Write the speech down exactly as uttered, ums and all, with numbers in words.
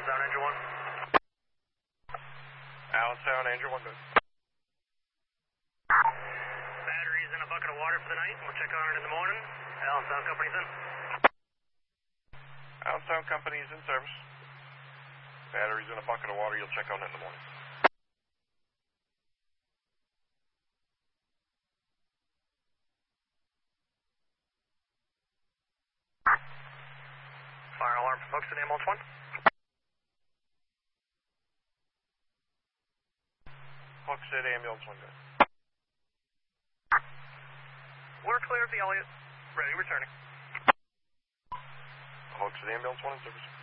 Allentown, Angel one. Allentown, Angel one, good. Battery's in a bucket of water for the night. We'll check on it in the morning. Allentown Company's in. Allentown Company's in service. Battery's in a bucket of water. You'll check on it in the morning. Fire alarm for folks at ambulance one. Hook City, ambulance one, good. We're clear of the Elliott. Ready, returning. Hook City, ambulance one in service.